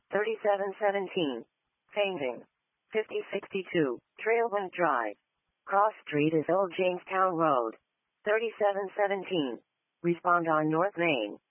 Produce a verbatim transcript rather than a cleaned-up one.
thirty-seven seventeen. Painting. fifty sixty-two. Trailwind Drive. Cross Street is Old Jamestown Road. thirty-seven seventeen. Respond on North Main.